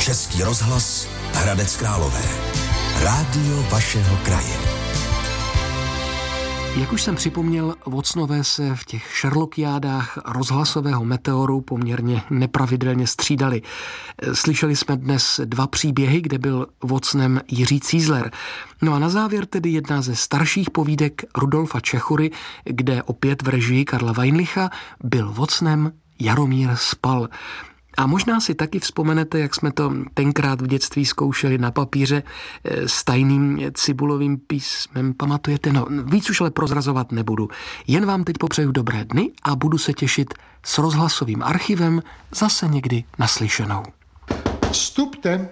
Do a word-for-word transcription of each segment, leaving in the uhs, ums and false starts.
Český rozhlas Hradec Králové. Rádio vašeho kraje. Jak už jsem připomněl, Watsonové se v těch Sherlockiádách rozhlasového Meteoru poměrně nepravidelně střídali. Slyšeli jsme dnes dva příběhy, kde byl Watsonem Jiří Cízler. No a na závěr tedy jedna ze starších povídek Rudolfa Čechury, kde opět v režii Karla Weinlicha byl Watsonem Jaromír Spal. A možná si taky vzpomenete, jak jsme to tenkrát v dětství zkoušeli na papíře s tajným cibulovým písmem. Pamatujete? No, víc už ale prozrazovat nebudu. Jen vám teď popřeju dobré dny a budu se těšit s rozhlasovým archivem zase někdy naslyšenou. Vstupte.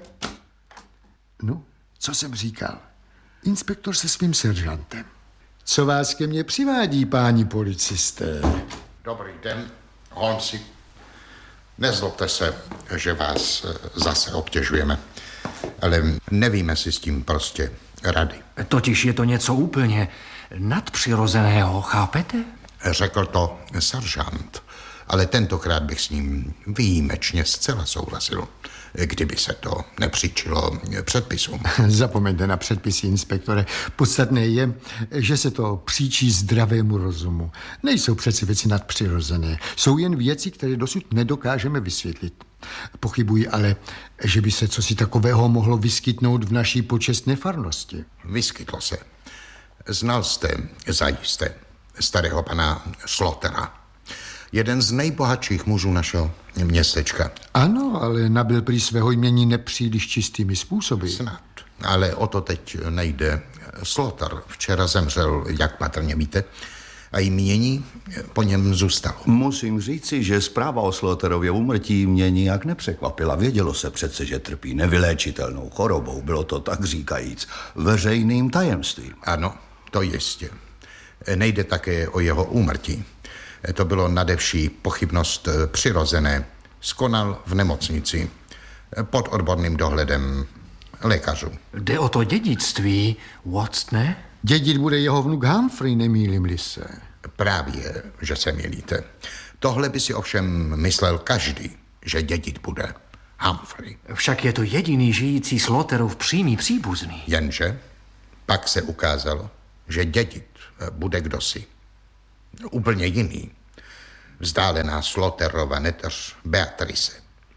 No, co jsem říkal? Inspektor se svým seržantem. Co vás ke mně přivádí, páni policisté? Dobrý den, Holmesi. Nezlobte se, že vás zase obtěžujeme, ale nevíme si s tím prostě rady. Totiž je to něco úplně nadpřirozeného, chápete? Řekl to seržant, ale tentokrát bych s ním výjimečně zcela souhlasil, kdyby se to nepříčilo předpisům. Zapomeňte na předpisy, inspektore. Podstatné je, že se to příčí zdravému rozumu. Nejsou přeci věci nadpřirozené. Jsou jen věci, které dosud nedokážeme vysvětlit. Pochybuji ale, že by se cosi takového mohlo vyskytnout v naší počestné farnosti. Vyskytlo se. Znal jste zajisté starého pana Slotera. Jeden z nejbohatších mužů našeho městečka. Ano, ale nabyl prý svého jmění nepříliš čistými způsoby. Snad, ale o to teď nejde. Sloter včera zemřel, jak patrně víte, a jmění po něm zůstalo. Musím říci, že zpráva o Sloterově úmrtí mě nijak nepřekvapila. Vědělo se přece, že trpí nevyléčitelnou chorobou. Bylo to tak říkajíc veřejným tajemstvím. Ano, to jistě. Nejde také o jeho úmrtí. To bylo nadevší pochybnost přirozené. Skonal v nemocnici pod odborným dohledem lékařů. Jde o to dědictví, Watsone? Dědit bude jeho vnuk Humphrey, nemýlím-li se. Právě, že se mýlíte. Tohle by si ovšem myslel každý, že dědit bude Humphrey. Však je to jediný žijící Sloterův přímý příbuzný. Jenže pak se ukázalo, že dědit bude kdosi úplně jiný. Vzdálená Sloterova neteř Beatrice,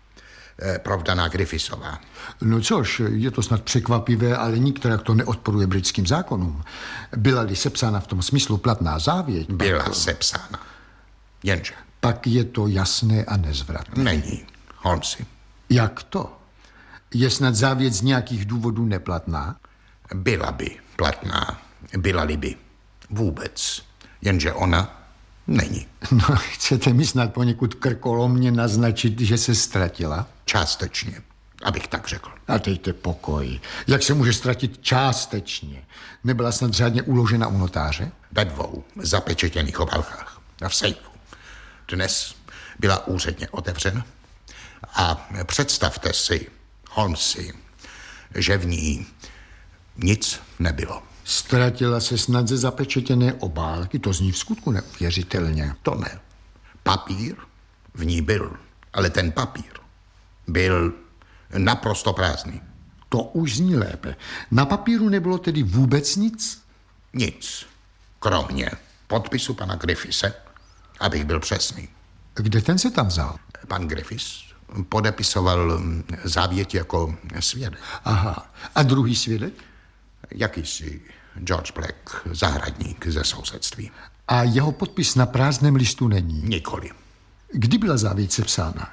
provdaná Griffisová. No což, je to snad překvapivé, ale nikterak to neodporuje britským zákonům. Byla-li sepsána v tom smyslu platná závěť... Byla pak... sepsána. Jenže... Pak je to jasné a nezvratné. Není, Holmesi. Jak to? Je snad závěť z nějakých důvodů neplatná? Byla by platná. Byla-li by. Vůbec. Jenže ona není. No, chcete mi snad poněkud krkolomně naznačit, že se ztratila? Částečně, abych tak řekl. A dejte pokoj. Jak se může ztratit částečně? Nebyla snad řádně uložena u notáře? Ve dvou zapečetěných obálkách a v sejfu. Dnes byla úředně otevřena a představte si, Holmesi, že v ní nic nebylo. Ztratila se snad ze zapečetěné obálky, to zní v skutku neuvěřitelně. To ne. Papír v ní byl, ale ten papír byl naprosto prázdný. To už zní lépe. Na papíru nebylo tedy vůbec nic? Nic, kromě podpisu pana Griffise, abych byl přesný. Kde ten se tam vzal? Pan Griffis podepisoval závěť jako svědek. Aha. A druhý svědek? Jakýsi George Black, zahradník ze sousedství. A jeho podpis na prázdném listu není? Nikoli. Kdy byla závěť sepsána?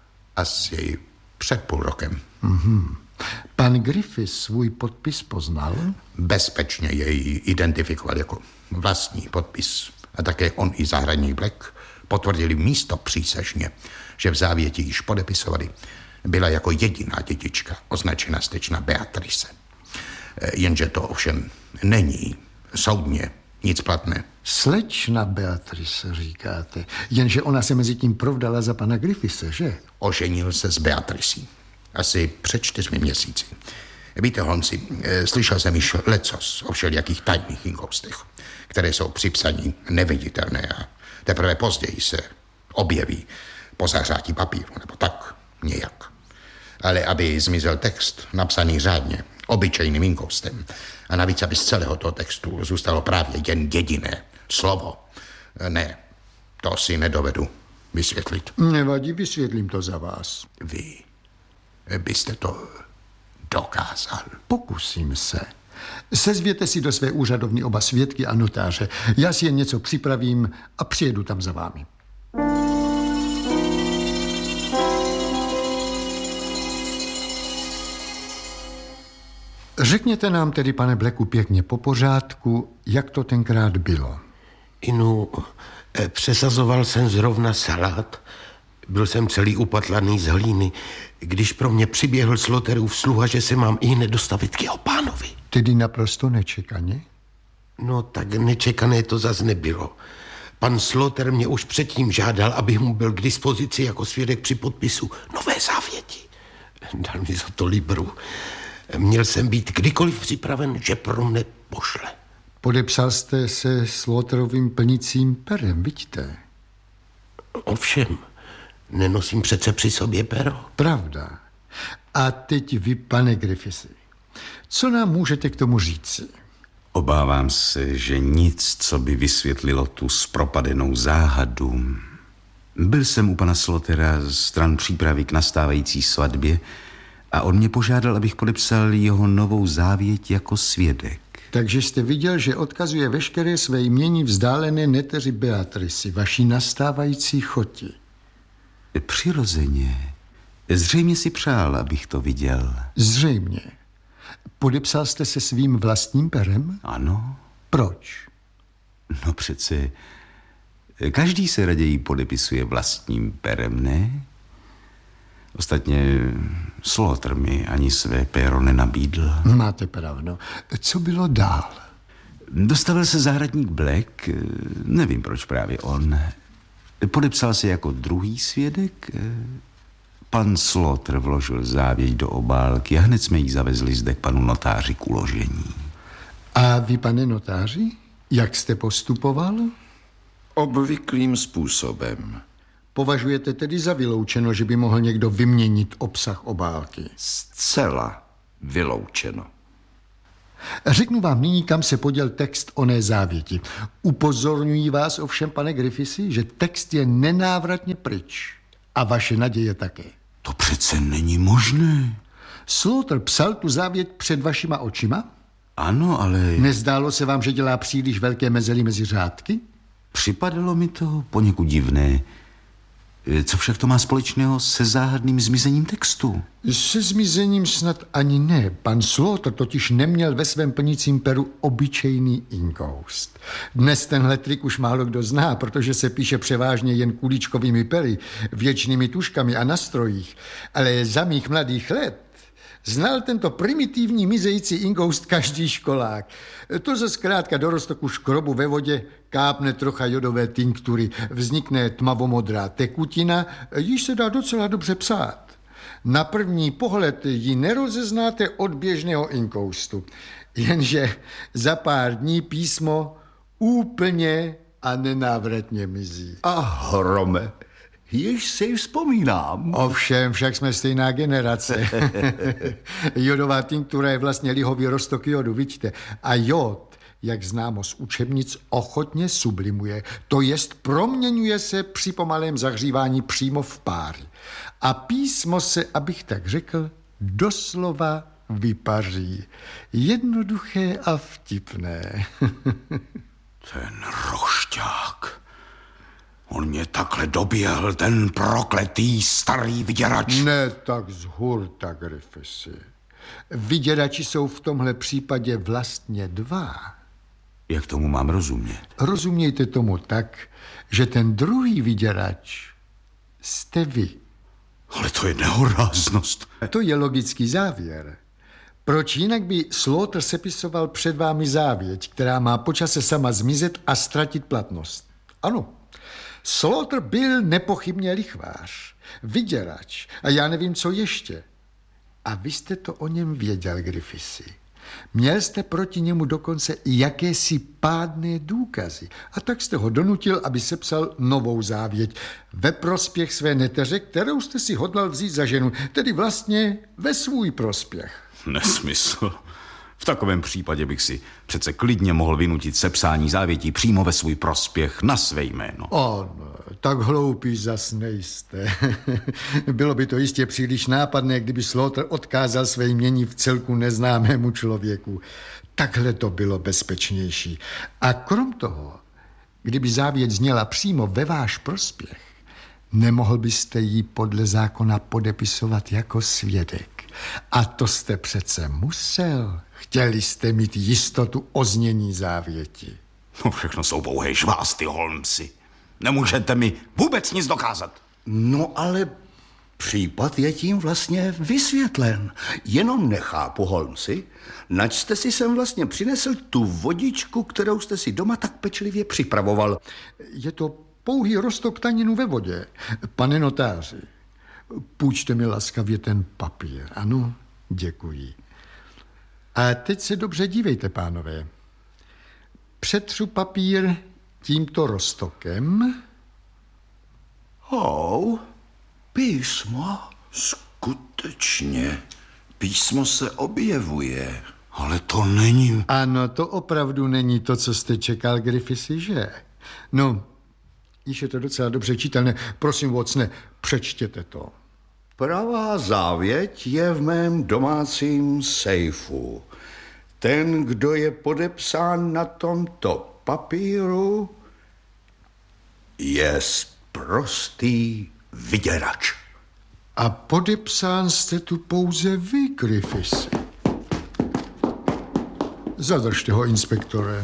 Asi před půl rokem. Mm-hmm. Pan Griffis svůj podpis poznal? Bezpečně jej identifikoval jako vlastní podpis. A také on i zahradník Black potvrdili místo přísežně, že v závěti již podepisovali. Byla jako jediná dědička označena slečna Beatrice. Jenže to ovšem není soudně nic platné. Slečna Beatrice, říkáte. Jenže ona se mezi tím provdala za pana Griffise, že? Oženil se s Beatricí. Asi před čtyřmi měsíci. Víte, Holmesi, slyšel jsem již lecos o všelijakých tajných inkoustech, které jsou při psaní neviditelné a teprve později se objeví po zahřátí papíru, nebo tak nějak. Ale aby zmizel text, napsaný řádně, obyčejným inkoustem, a navíc, aby z celého toho textu zůstalo právě jen jediné slovo. Ne, to si nedovedu vysvětlit. Nevadí, vysvětlím to za vás. Vy byste to dokázal. Pokusím se. Sezvěte si do své úřadovny oba svědky a notáře. Já si jen něco připravím a přijedu tam za vámi. Řekněte nám tedy, pane Blacku, pěkně po pořádku, jak to tenkrát bylo. Inu, přesazoval jsem zrovna salát. Byl jsem celý upatlaný z hlíny, když pro mě přiběhl Slaughterův sluha, že se mám i hned dostavit k jeho pánovi. Tedy naprosto nečekaně? No tak nečekané to zas nebylo. Pan Slaughter mě už předtím žádal, abych mu byl k dispozici jako svědek při podpisu nové závěti. Dal mi za to libru. Měl jsem být kdykoliv připraven, že pro mne pošle. Podepsal jste se Slaughterovým plnicím perem, vidíte? Ovšem, nenosím přece při sobě pero. Pravda. A teď vy, pane Griffithsi, co nám můžete k tomu říci? Obávám se, že nic, co by vysvětlilo tu zpropadenou záhadu. Byl jsem u pana Slaughter'a stran přípravy k nastávající svatbě a on mě požádal, abych podepsal jeho novou závěť jako svědek. Takže jste viděl, že odkazuje veškeré své jmění vzdálené neteři Beatrici, vaší nastávající choti. Přirozeně. Zřejmě si přál, abych to viděl. Zřejmě. Podepsal jste se svým vlastním perem? Ano. Proč? No přece, každý se raději podepisuje vlastním perem, ne? Ostatně Slaughter mi ani své péro nenabídl. Máte pravdu. Co bylo dál? Dostavil se zahradník Black, nevím proč právě on. Podepsal se jako druhý svědek. Pan Slaughter vložil závěť do obálky a hned jsme ji zavezli zde k panu notáři k uložení. A vy, pane notáři, jak jste postupoval? Obvyklým způsobem. Považujete tedy za vyloučeno, že by mohl někdo vyměnit obsah obálky? Zcela vyloučeno. Řeknu vám nyní, kam se poděl text oné závěti. Upozorňuji vás ovšem, pane Griffithsi, že text je nenávratně pryč. A vaše naděje také. To přece není možné. Slaughter psal tu závěť před vašima očima? Ano, ale... Nezdálo se vám, že dělá příliš velké mezery mezi řádky? Připadalo mi to poněkud divné. Co však to má společného se záhadným zmizením textu? Se zmizením snad ani ne. Pan Slaughter totiž neměl ve svém plnicím peru obyčejný inkoust. Dnes tenhle trik už málo kdo zná, protože se píše převážně jen kuličkovými pery, věčnými tuškami a nastrojích. Ale za mých mladých let znal tento primitivní mizející inkoust každý školák. To ze zkrátka do roztoku škrobu ve vodě kápne trocha jodové tinktury, vznikne tmavomodrá tekutina, již se dá docela dobře psát. Na první pohled ji nerozeznáte od běžného inkoustu, jenže za pár dní písmo úplně a nenávratně mizí. A hrome, již si vzpomínám. Ovšem, však jsme stejná generace. Jodová tinktura je vlastně lihový roztok jodu, vidíte. A jod, jak známo z učebnic, ochotně sublimuje. To jest proměňuje se při pomalém zahřívání přímo v páry. A písmo se, abych tak řekl, doslova vypaří. Jednoduché a vtipné. Ten rošťák. On mě takhle doběhl, ten prokletý starý vyděrač. Ne tak z hurta, Griffithsi. Vyděrači jsou v tomhle případě vlastně dva. Jak tomu mám rozumět? Rozumějte tomu tak, že ten druhý vyděrač jste vy. Ale to je nehoráznost. To je logický závěr. Proč jinak by Slaughter sepisoval před vámi závěť, která má počase sama zmizet a ztratit platnost? Ano, Slaughter byl nepochybně lichvář, vyděrač a já nevím, co ještě. A vy jste to o něm věděl, Griffithsi. Měl jste proti němu dokonce i jakési pádné důkazy. A tak jste ho donutil, aby sepsal novou závěť ve prospěch své neteře, kterou jste si hodlal vzít za ženu, tedy vlastně ve svůj prospěch. Nesmysl. V takovém případě bych si přece klidně mohl vynutit sepsání závětí přímo ve svůj prospěch na své jméno. O, no, tak hloupý zas nejste. Bylo by to jistě příliš nápadné, kdyby Slaughter odkázal své jmění v celku neznámému člověku. Takhle to bylo bezpečnější. A krom toho, kdyby závěť zněla přímo ve váš prospěch, nemohl byste ji podle zákona podepisovat jako svědek. A to jste přece musel. Chtěli jste mít jistotu o znění závěti. No všechno jsou pouhé žvásty, Holmesi. Nemůžete mi vůbec nic dokázat. No ale případ je tím vlastně vysvětlen. Jenom nechápu, Holmesi, nač jste si sem vlastně přinesl tu vodičku, kterou jste si doma tak pečlivě připravoval. Je to pouhý roztok taninu ve vodě. Pane notáři, půjčte mi laskavě ten papír. Ano, děkuji. A teď se dobře dívejte, pánové. Přetřu papír tímto roztokem. Hou, písmo. Skutečně, písmo se objevuje. Ale to není... Ano, to opravdu není to, co jste čekal, Griffisi, že? No, již je to docela dobře čitelné. Prosím, Watsone, přečtěte to. Pravá závěť je v mém domácím sejfu. Ten, kdo je podepsán na tomto papíru, je sprostý vyděrač. A podepsán jste tu pouze vy, Griffisi. Zadržte ho, inspektore.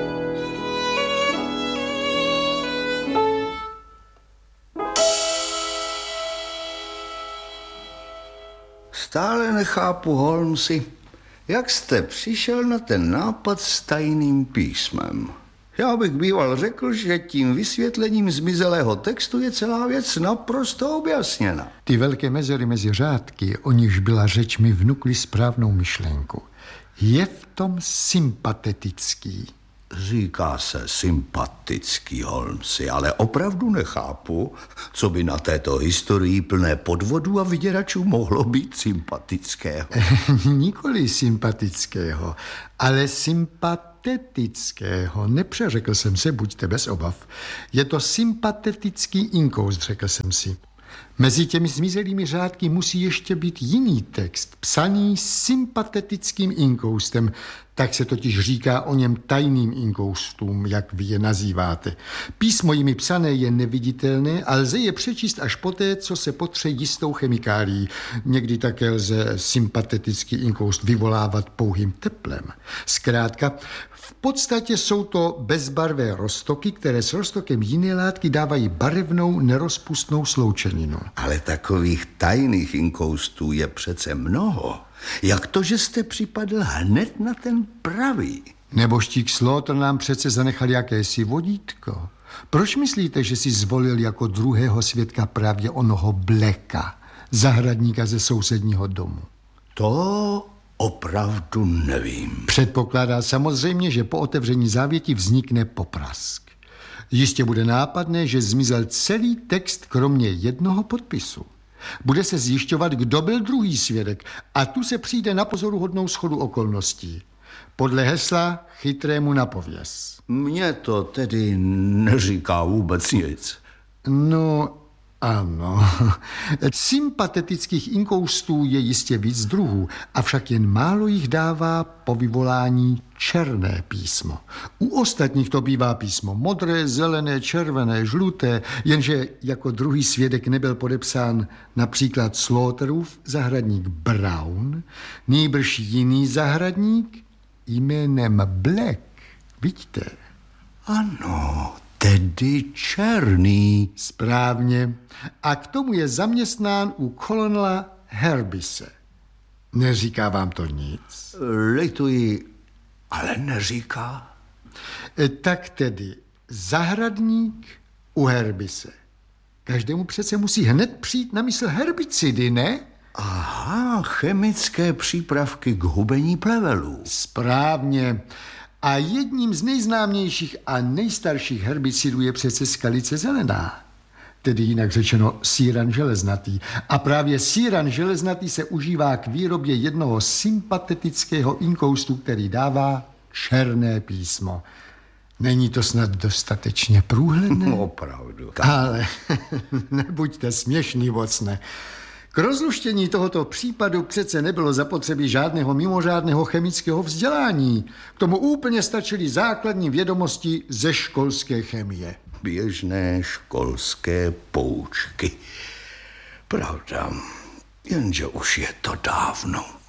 Stále nechápu, Holmesi, jak jste přišel na ten nápad s tajným písmem. Já bych býval řekl, že tím vysvětlením zmizelého textu je celá věc naprosto objasněna. Ty velké mezery mezi řádky, o nichž byla řeč, mi vnukly správnou myšlenku. Je v tom sympatetický. Říká se sympatický, Holmesi, ale opravdu nechápu, co by na této historii plné podvodů a vyděračů mohlo být sympatického. Nikoli sympatického, ale sympatetického. Nepřeřekl jsem se, buďte bez obav. Je to sympatetický inkoust, řekl jsem si. Mezi těmi zmizelými řádky musí ještě být jiný text, psaný sympatetickým inkoustem. Tak se totiž říká o něm tajným inkoustům, jak vy je nazýváte. Písmo jimi psané je neviditelné a lze je přečíst až poté, co se potře jistou chemikálií. Někdy také lze sympatetický inkoust vyvolávat pouhým teplem. Zkrátka, v podstatě jsou to bezbarvé roztoky, které s roztokem jiné látky dávají barevnou, nerozpustnou sloučeninu. Ale takových tajných inkoustů je přece mnoho. Jak to, že jste připadl hned na ten pravý? Nebožtík Slaughter nám přece zanechal jakési vodítko. Proč myslíte, že si zvolil jako druhého svědka právě onoho Blacka, zahradníka ze sousedního domu? To opravdu nevím. Předpokládá samozřejmě, že po otevření závěti vznikne poprask. Jistě bude nápadné, že zmizel celý text kromě jednoho podpisu. Bude se zjišťovat, kdo byl druhý svědek a tu se přijde na pozoruhodnou shodu okolností. Podle hesla chytrému na pověs. Mně to tedy neříká vůbec nic. No, ano. Sympatetických inkoustů je jistě víc druhů, avšak jen málo jich dává po vyvolání černé písmo. U ostatních to bývá písmo modré, zelené, červené, žluté, jenže jako druhý svědek nebyl podepsán například Slaughterův zahradník Brown, nýbrž jiný zahradník jménem Black. Vidíte? Ano, tedy černý. Správně. A k tomu je zaměstnán u kolonela Herbise. Neříká vám to nic? Lituji, ale neříká. E, tak tedy zahradník u Herbise. Každému přece musí hned přijít na mysl herbicidy, ne? Aha, chemické přípravky k hubení plevelů. Správně. A jedním z nejznámějších a nejstarších herbicidů je přece skalice zelená. Tedy jinak řečeno síran železnatý. A právě síran železnatý se užívá k výrobě jednoho sympatetického inkoustu, který dává černé písmo. Není to snad dostatečně průhledné? Opravdu. Ale nebuďte směšný, Watson. K rozluštění tohoto případu přece nebylo zapotřebí žádného mimořádného chemického vzdělání. K tomu úplně stačily základní vědomosti ze školské chemie. Běžné školské poučky. Pravda, jenže už je to dávno.